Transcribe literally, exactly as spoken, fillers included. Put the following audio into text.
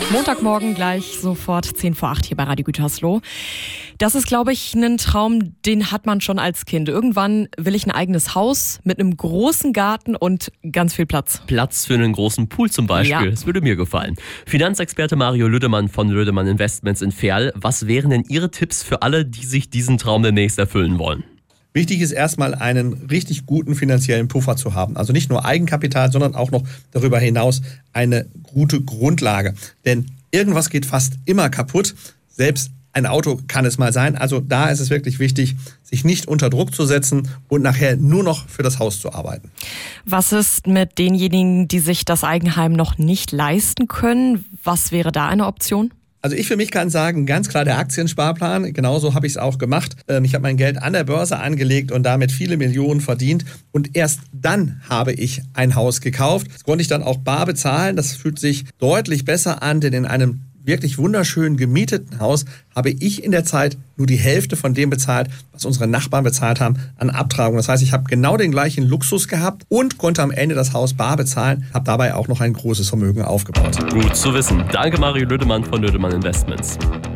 Montagmorgen gleich sofort zehn vor acht hier bei Radio Gütersloh. Das ist, glaube ich, ein Traum, den hat man schon als Kind. Irgendwann will ich ein eigenes Haus mit einem großen Garten und ganz viel Platz. Platz für einen großen Pool zum Beispiel. Ja. Das würde mir gefallen. Finanzexperte Mario Lüdemann von Lüdemann Investments in Verl. Was wären denn Ihre Tipps für alle, die sich diesen Traum demnächst erfüllen wollen? Wichtig ist erstmal einen richtig guten finanziellen Puffer zu haben. Also nicht nur Eigenkapital, sondern auch noch darüber hinaus eine gute Grundlage. Denn irgendwas geht fast immer kaputt. Selbst ein Auto kann es mal sein. Also da ist es wirklich wichtig, sich nicht unter Druck zu setzen und nachher nur noch für das Haus zu arbeiten. Was ist mit denjenigen, die sich das Eigenheim noch nicht leisten können? Was wäre da eine Option? Also ich für mich kann sagen, ganz klar der Aktiensparplan, genauso habe ich es auch gemacht. Ich habe mein Geld an der Börse angelegt und damit viele Millionen verdient und erst dann habe ich ein Haus gekauft. Das konnte ich dann auch bar bezahlen, das fühlt sich deutlich besser an, denn in einem wirklich wunderschön gemieteten Haus habe ich in der Zeit nur die Hälfte von dem bezahlt, was unsere Nachbarn bezahlt haben an Abtragung. Das heißt, ich habe genau den gleichen Luxus gehabt und konnte am Ende das Haus bar bezahlen, habe dabei auch noch ein großes Vermögen aufgebaut. Gut zu wissen. Danke Mario Lüdemann von Lüdemann Investments.